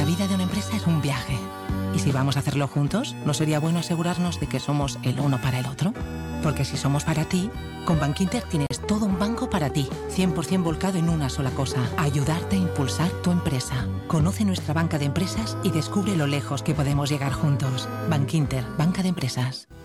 vida de una empresa es un viaje. Y si vamos a hacerlo juntos, ¿no sería bueno asegurarnos de que somos el uno para el otro? Porque si somos para ti, con Bankinter tienes todo un banco para ti, 100% volcado en una sola cosa: ayudarte a impulsar tu empresa. Conoce nuestra banca de empresas y descubre lo lejos que podemos llegar juntos. Bankinter, banca de empresas.